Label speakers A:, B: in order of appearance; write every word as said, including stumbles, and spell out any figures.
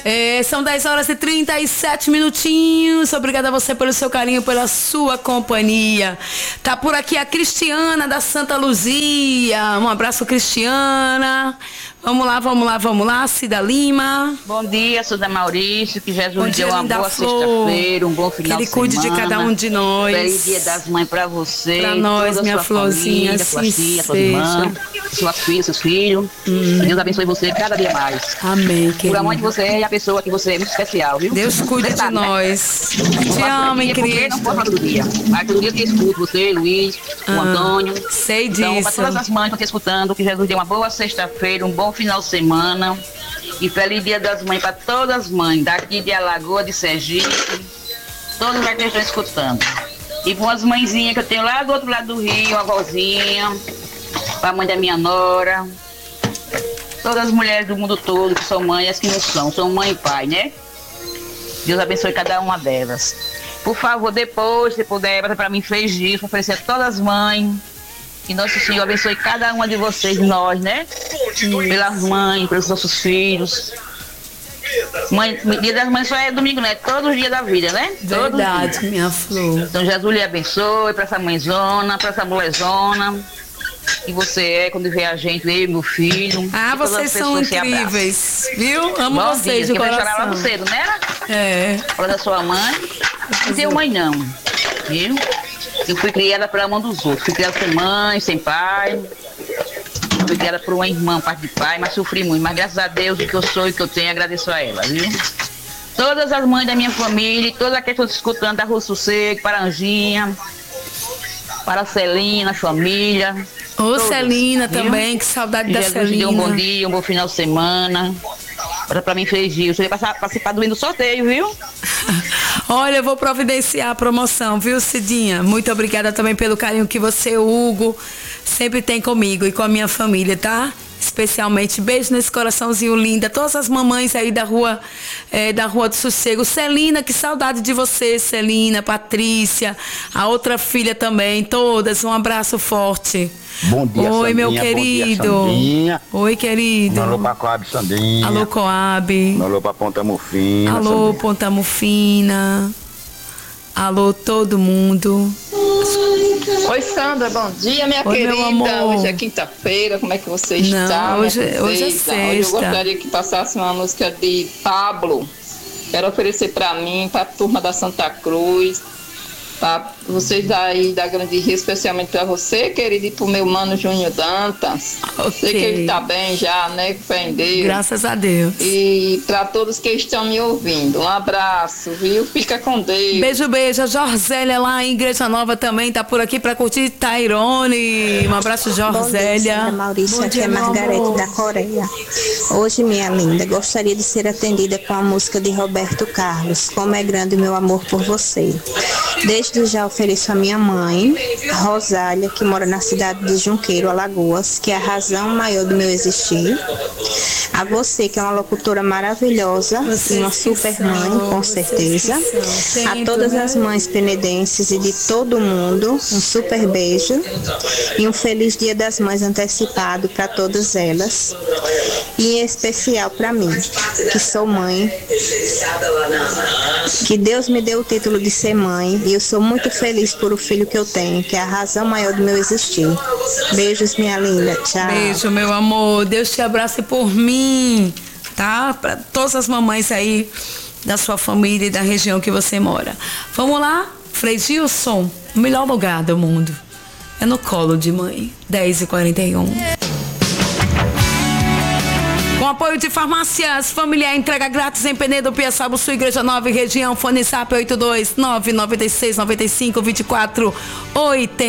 A: É, são dez horas e trinta e sete minutinhos. Obrigada a você pelo seu carinho, pela sua companhia. Tá por aqui a Cristiana da Santa Luzia. Um abraço, Cristiana. Vamos lá, vamos lá, vamos lá. Cida Lima.
B: Bom dia, Suda Maurício. Que Jesus lhe dê uma boa sexta-feira, um bom final de semana.
A: Que Ele cuide de cada um de nós.
B: Feliz Dia das Mães pra você.
A: Pra nós, minha florzinha.
B: Sua tia, sua irmã, suas filhas, seus filhos. Hum. Deus abençoe você cada dia mais.
A: Amém, querida.
B: Por amor de você e a pessoa que você é muito especial, viu?
A: Deus cuide de sabe, nós. Né? Te amo, em Cristo.
B: Não posso todo dia. Mas todo dia que escuto você, Luiz, ah, o Antônio.
A: Sei disso.
B: Então, para todas as mães que estão escutando, que Jesus dê uma boa sexta-feira, um bom final de semana. E feliz Dia das Mães para todas as mães daqui de Alagoas, de Sergipe, todos que estão escutando. E para umas mãezinhas que eu tenho lá do outro lado do rio, a avózinha, para a mãe da minha nora, todas as mulheres do mundo todo que são mães, as que não são, são mãe e pai, né? Deus abençoe cada uma delas. Por favor, depois, se puder, para mim fez isso, oferecer a todas as mães. Que Nosso Senhor abençoe cada uma de vocês, nós, né? Pelas mães, pelos nossos filhos. Mãe, Dia das Mães só é domingo, né? Todos os dias da vida, né?
A: Verdade, minha flor.
B: Então Jesus lhe abençoe para essa mãezona, para essa mulherzona. Que você é quando vê a gente, eu e meu filho.
A: Ah, vocês são incríveis, viu? Amo
B: Bom
A: vocês
B: dia,
A: de coração.
B: Vai chorar logo cedo, né?
A: É.
B: Fala da sua mãe. Não tenho mãe não, viu? Eu fui criada pela mão dos outros. Fui criada sem mãe, sem pai. Fui criada por uma irmã, parte de pai, mas sofri muito. Mas graças a Deus, o que eu sou e o que eu tenho, agradeço a ela, viu? Todas as mães da minha família, todas aquelas que estão escutando, da Rua Sossego, para Anjinha, para a Celina, a família.
A: Ô, Celina também, que saudade
B: que
A: da
B: Jesus
A: Celina.
B: Dê um bom dia, um bom final de semana. Para pra mim fez dia. Você vai participar do hino do sorteio, viu?
A: Olha, eu vou providenciar a promoção, viu, Cidinha? Muito obrigada também pelo carinho que você, Hugo, sempre tem comigo e com a minha família, tá? Especialmente, beijo nesse coraçãozinho lindo. Todas as mamães aí da rua, é, da Rua do Sossego. Celina, que saudade de você, Celina, Patrícia, a outra filha também, todas. Um abraço forte.
C: Bom dia,
A: Oi,
C: Sandinha.
A: meu querido.
C: Bom dia, Sandinha.
A: Oi, querido.
C: Alô pra Coab, Sandinha.
A: Alô, Coab.
C: Alô pra Ponta Mufina.
A: Alô,
C: Sandinha.
A: Ponta Mufina. Alô, todo mundo.
D: Oi, Sandra, bom dia, minha
A: Oi,
D: querida.
A: Meu amor.
D: Hoje é quinta-feira, como é que você
A: Não,
D: está?
A: hoje, hoje é sexta.
D: Hoje eu gostaria que passasse uma música de Pablo. Quero oferecer para mim, para a turma da Santa Cruz, para vocês aí da Grande Rio, especialmente para você, querido, e para o meu mano Júnior Dantas.
A: Okay.
D: Sei que ele está bem já, né? Com fé em Deus.
A: Graças a Deus.
D: E para todos que estão me ouvindo, um abraço, viu? Fica com Deus.
A: Beijo, beijo. A Jorzélia lá em Igreja Nova também tá por aqui para curtir Tairone. Um abraço, Jorzélia.
E: Bom dia, Maurício. Aqui é Margarete da Coreia. Hoje, minha linda, gostaria de ser atendida com a música de Roberto Carlos, Como é Grande o Meu Amor por Você. Desde já ofereço a minha mãe, Rosália, que mora na cidade de Junqueiro, Alagoas, que é a razão maior do meu existir. A você, que é uma locutora maravilhosa, e uma super mãe, com certeza. A todas as mães penedenses e de todo mundo, um super beijo e um feliz Dia das Mães antecipado para todas elas. E em especial para mim, que sou mãe. Que Deus me deu o título de ser mãe e eu sou muito feliz por o filho que eu tenho, que é a razão maior do meu existir. Beijos, minha linda. Tchau.
A: Beijo, meu amor. Deus te abrace por mim, tá? Para todas as mamães aí da sua família e da região que você mora. Vamos lá? Frei Gilson, o melhor lugar do mundo é no colo de mãe. dez e quarenta e um. Com apoio de farmácias Familiar, entrega grátis em Penedo, Piaçaba, Sul, Igreja Nova e região. Fone S A P oito dois nove nove seis nove cinco dois quatro oito.